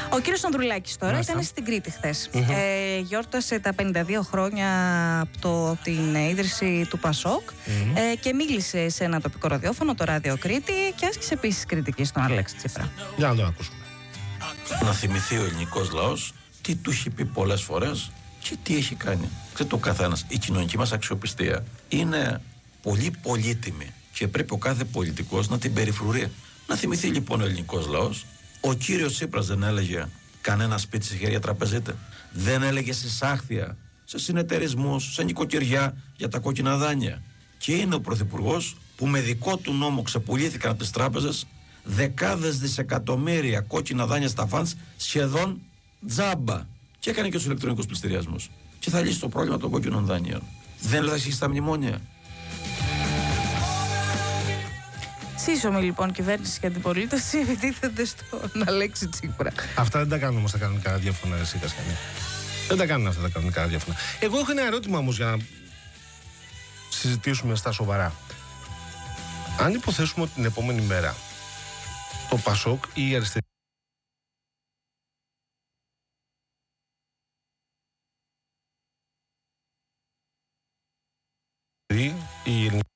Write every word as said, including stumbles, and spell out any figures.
Ο κύριος Ανδρουλάκης τώρα Μάλιστα. ήταν στην Κρήτη χθες. Mm-hmm. Ε, γιόρτασε τα πενήντα δύο χρόνια από, το, από την ίδρυση του Πασόκ mm-hmm. ε, και μίλησε σε ένα τοπικό ραδιόφωνο, το Ράδιο Κρήτη, και άσκησε επίσης κριτική στον Αλέξη Τσίπρα. Για να το ακούσουμε. Να θυμηθεί ο ελληνικός λαός τι του έχει πει πολλές φορές και τι έχει κάνει. Ξέρετε, ο καθένας, η κοινωνική μας αξιοπιστία είναι πολύ πολύτιμη και πρέπει ο κάθε πολιτικός να την περιφρουρεί. Να θυμηθεί λοιπόν ο ελληνικός λαός, ο κύριος Τσίπρας δεν έλεγε κανένα σπίτι σε χέρια τραπεζίτε. Δεν έλεγε σε σάχθια, σε συνεταιρισμούς, σε νοικοκυριά για τα κόκκινα δάνεια. Και είναι ο πρωθυπουργός που με δικό του νόμο ξεπουλήθηκαν από τις τράπεζες δεκάδες δισεκατομμύρια κόκκινα δάνεια στα φαντς σχεδόν τζάμπα. Και έκανε και τους ηλεκτρονικούς πληστηριασμούς. Και θα λύσει το πρόβλημα των κόκκινων δάνειων. Δεν θα ισχύσει στα μνημόνια. Σύσσωμη λοιπόν κυβέρνηση και αντιπολίτευση επιτίθενται στον Αλέξη Τσίπρα. Αυτά δεν τα κάνουν όμως τα κανονικά ραδιόφωνα, εσύ Κασκανή. Δεν τα κάνουν αυτά τα κανονικά ραδιόφωνα. Εγώ έχω ένα ερώτημα όμως για να συζητήσουμε στα σοβαρά. Αν υποθέσουμε ότι την επόμενη μέρα το Πασόκ ή η αριστερή η